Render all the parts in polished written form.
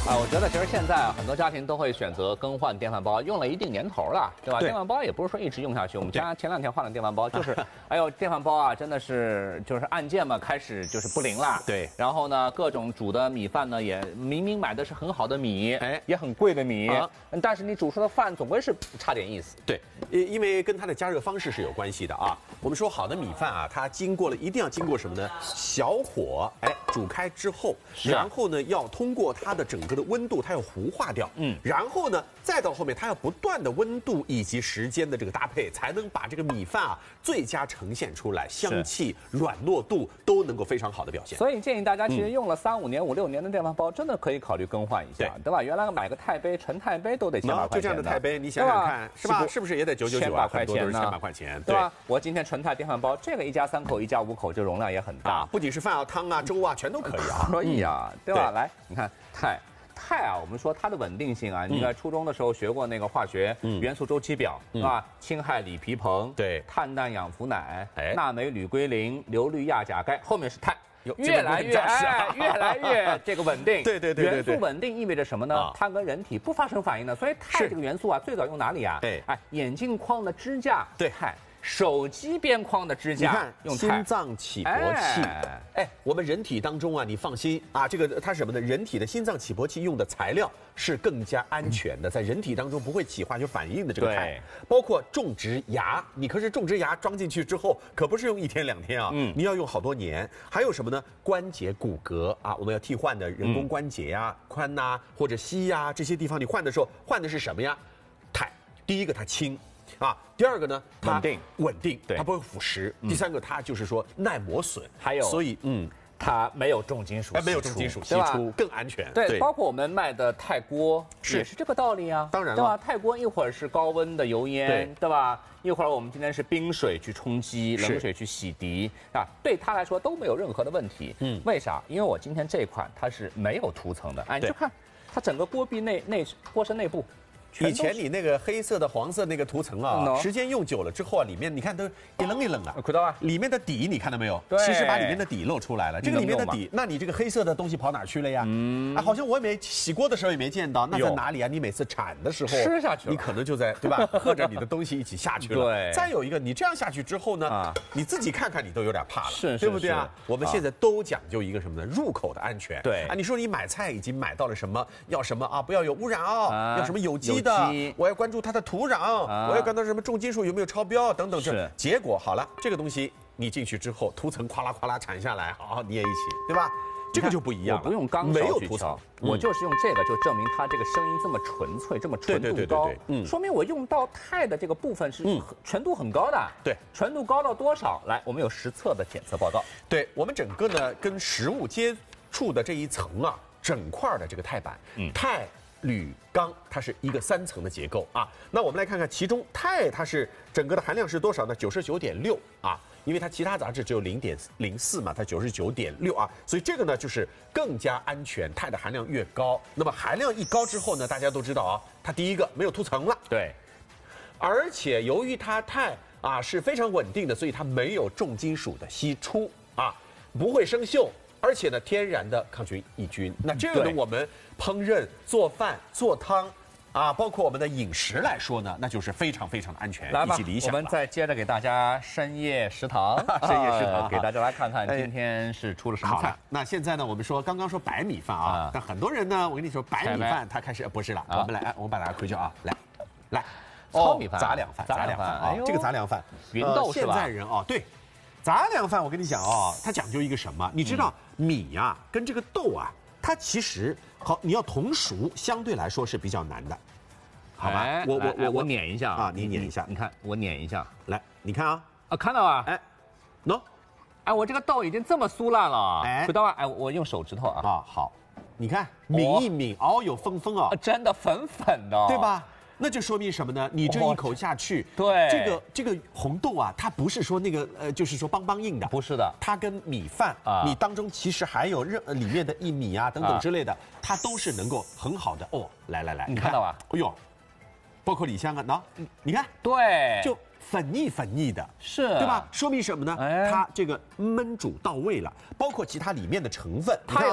我觉得其实现在啊，很多家庭都会选择更换电饭煲，用了一定年头了，对吧？ 对电饭煲也不是说一直用下去。我们家前2天换了电饭煲，就是，哎呦，电饭煲啊，真的是就是按键嘛，开始就是不灵了。 对。 然后呢，各种煮的米饭呢，也明明买的是很好的米， 哎， 也很贵的米，但是你煮出的饭总归是差点意思。 对，因为跟它的加热方式是有关系的啊。我们说好的米饭啊，它一定要经过什么呢？小火，煮开之后，然后呢，要通过它的整个的温度，它要糊化掉，然后呢，再到后面，它要不断的温度以及时间的这个搭配，才能把这个米饭啊最佳呈现出来，香气、软糯度都能够非常好的表现。 所以建议大家，其实用了3、5年、5、6年的电饭煲，真的可以考虑更换一下，对吧？原来买个钛杯、纯钛杯都得1000把块钱， 就这样的钛杯，你想想看，是吧？是不是也得999啊？很多都是1000把块钱， 对吧？我今天纯钛电饭煲，这个一家3口、一家5口，这容量也很大， 不仅是饭啊、汤啊、粥啊，全都可以啊， 可以啊，对吧？来，你看钛啊，我们说它的稳定性啊，你在初中的时候学过那个化学元素周期表，是吧？氢氦锂铍硼， 对， 碳氮氧氟氖，钠镁铝硅磷硫氯氩钾钙，后面是钛。越来越这个稳定， 对。 元素稳定意味着什么呢？它跟人体不发生反应的，所以钛这个元素啊，最早用哪里啊？眼镜框的支架，对，钛。手机边框的支架， 你看用心脏起搏器，我们人体当中啊，你放心啊，这个它是什么呢？人体的心脏起搏器用的材料是更加安全的，在人体当中不会起化学反应的这个钛，包括种植牙，你可是种植牙装进去之后，可不是用1天2天啊，你要用好多年。还有什么呢？关节骨骼啊，我们要替换的人工关节呀、髋呐或者膝呀这些地方，你换的时候换的是什么呀？钛。第一个它轻。第二个呢，它稳定，它不会腐蚀。第三个，它就是说耐磨损， 还有， 所以它没有重金属， 没有重金属析出，更安全。 对，包括我们卖的钛锅也是这个道理啊。 当然了， 对吧？钛锅一会儿是高温的油烟，对吧？一会儿我们今天是冰水去冲击，冷水去洗涤啊，对它来说都没有任何的问题。为啥？因为我今天这款它是没有涂层的，你就看它整个锅壁锅身内部。 以前你那个黑色的、黄色那个涂层啊，时间用久了之后啊，里面你看都一棱一棱的， 看到吧？ 里面的底你看到没有？其实把里面的底露出来了。这个里面的底，那你这个黑色的东西跑哪去了呀？好像我也没洗锅的时候也没见到，那在哪里啊？你每次铲的时候吃下去了， 你可能就在对吧？和着你的东西一起下去了。 对。 再有一个，你这样下去之后呢，你自己看看你都有点怕了， 是， 对不对啊？我们现在都讲究一个什么呢？入口的安全。 对你说你买菜已经买到了什么？要什么啊？不要有污染要什么有机的，我要关注它的土壤，我要关注什么重金属有没有超标等等。 是， 结果好了，这个东西你进去之后，涂层哗啦哗啦铲下来，好捏一起，对吧？这个就不一样了， 我不用钢勺去敲，我就是用这个，就证明它这个声音这么纯粹，这么纯度高，说明我用到钛的这个部分是纯度很高的。 对， 纯度高到多少？来，我们有实测的检测报告。 对，我们整个呢跟食物接触的这一层啊，整块的这个钛板，钛、铝、钢，它是一个3层的结构啊。那我们来看看其中钛它是整个的含量是多少呢？99.6啊。因为它其他杂质只有0.04嘛，它99.6啊，所以这个呢就是更加安全，钛的含量越高。那么含量一高之后呢，大家都知道啊，它第一个没有涂层了， 对， 而且由于它钛是非常稳定的，所以它没有重金属的析出啊，不会生锈，而且呢天然的抗菌抑菌。那这个呢我们烹饪、做饭、做汤。包括我们的饮食来说呢，那就是非常非常的安全以及理想。 我们再接着给大家深夜食堂，给大家来看看今天是出了什么菜。 那现在呢，我们刚刚说白米饭啊，但很多人呢，我跟你说白米饭他开始不是了，我们来，我们把大家规矩啊，来， 糙米饭、 杂粮饭啊，这个杂粮饭， 芸豆是吧？ 现在人对，杂粮饭我跟你讲它讲究一个什么？你知道米呀跟这个豆啊，它其实你要同熟，相对来说是比较难的。好吧， 我碾一下啊， 你碾一下， 你看我碾一下， 来，你看啊， 看到啊， 喏， 我这个豆已经这么酥烂了，知道吧？我用手指头啊， 好，你看抿一抿，有风真的粉粉的， 对吧？那就说明什么呢？你这一口下去， 对， 这个红豆啊，它不是说那个就是说邦硬的， 不是的， 它跟米饭你当中其实还有里面的薏米等等之类的，它都是能够很好的来， 你看到吧？ 哎呦，包括李香你看， 对， 就粉腻的， 是， 对吧？说明什么呢？它这个焖煮到位了，包括其他里面的成分， 它有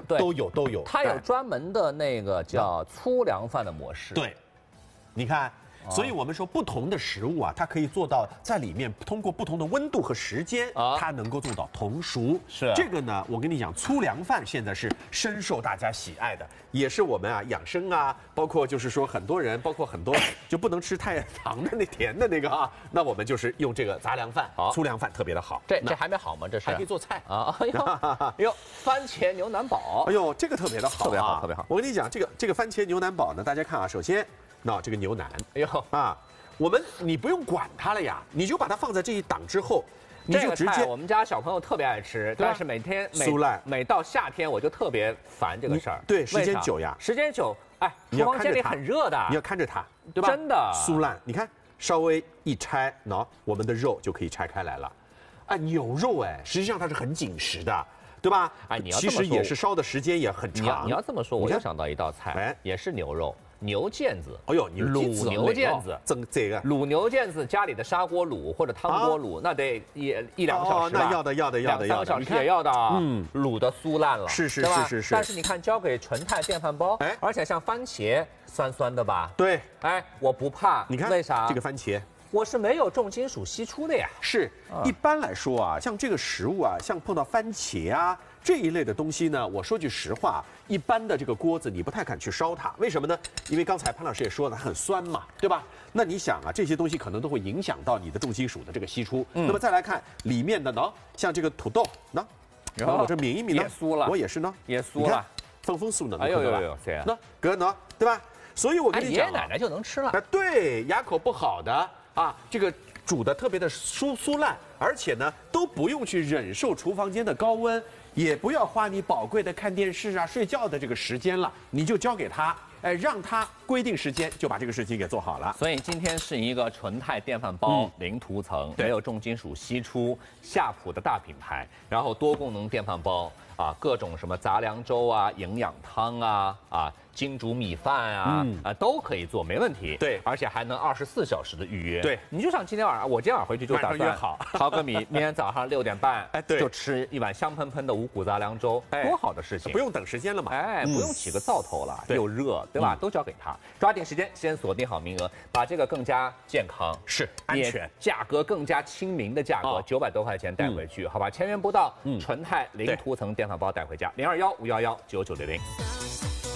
对， 都有。 它有专门的那个叫粗粮饭的模式。 对，你看。所以我们说，不同的食物啊，它可以做到在里面通过不同的温度和时间，它能够做到同熟。 是这个呢，我跟你讲，粗粮饭现在是深受大家喜爱的，也是我们啊养生啊，包括就是说很多人，包括很多就不能吃太糖的那甜的那个啊，那我们就是用这个杂粮饭、粗粮饭特别的好。 这还没好吗？这是还可以做菜啊！哎呦，番茄牛腩煲， 哎呦，这个特别的好， 特别好，特别好。 我跟你讲，这个番茄牛腩煲呢，大家看啊，首先。那这个牛腩， 哎呦啊，你不用管它了呀，你就把它放在这一档之后，你就直接。 我们家小朋友特别爱吃，但是每到夏天我就特别烦这个事儿。 对，时间久呀， 时间久，哎，厨房间里很热的， 你要看着它， 对吧？真的酥烂，你看稍微一拆，我们的肉就可以拆开来了。哎，牛肉实际上它是很紧实的。对吧？ 哎，你要其实也是烧的时间也很长。 你要这么说，我又想到一道菜，也是牛肉。牛腱子， 哎呦， 卤牛腱子， 这个卤牛腱子，家里的砂锅卤或者汤锅卤，那得一两个小时吧。 那要的 ，2、3个小时也要的。卤的酥烂了， 是。 但是你看，交给纯泰电饭煲，而且像番茄，酸酸的吧？ 对， 我不怕。 你看， 为啥？ 这个番茄。 我是没有重金属析出的呀。 是，一般来说啊，像这个食物啊，像碰到番茄啊这一类的东西呢，我说句实话，一般的这个锅子你不太敢去烧它，为什么呢？因为刚才潘老师也说了，它很酸嘛，对吧？那你想啊，这些东西可能都会影响到你的重金属的这个析出。那么再来看里面的呢，像这个土豆，然后我这抿一抿呢， 也酥了， 我也是呢， 也酥了， 丰酥呢， 哎呦， 那哥呢，对吧？所以我跟你讲， 爷爷奶奶就能吃了。 对，牙口不好的啊，这个。煮的特别的酥烂，而且呢都不用去忍受厨房间的高温，也不要花你宝贵的看电视啊、睡觉的这个时间了，你就交给他，让他规定时间就把这个事情给做好了。 所以今天是一个纯泰电饭煲，零涂层，没有重金属析出，夏普的大品牌，然后多功能电饭煲啊，各种什么杂粮粥啊、营养汤啊。精煮米饭都可以做，没问题。 对， 而且还能24小时的预约。 对， 你就像今天晚上，我今天晚上回去就打算淘个米，明天早上6点半，就吃一碗香喷喷的五谷杂粮粥，多好的事情！ 不用等时间了嘛， 不用起个灶头了，又热，对吧？都交给他，抓紧时间，先锁定好名额，把这个更加健康、 是安全、 价格更加亲民的价格，900多块钱带回去，好吧？1000元不到，纯泰零涂层电饭煲带回家，021-511-9900。